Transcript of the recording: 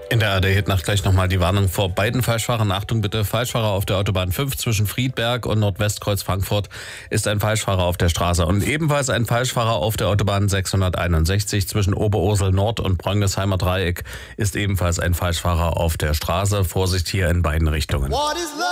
In der ARD-Hitnacht gleich nochmal die Warnung vor beiden Falschfahrern. Achtung bitte, Falschfahrer auf der Autobahn 5 zwischen Friedberg und Nordwestkreuz Frankfurt ist ein Falschfahrer auf der Straße. Und ebenfalls ein Falschfahrer auf der Autobahn 661 zwischen Oberursel Nord und Brönglesheimer Dreieck ist ebenfalls ein Falschfahrer auf der Straße. Vorsicht hier in beiden Richtungen.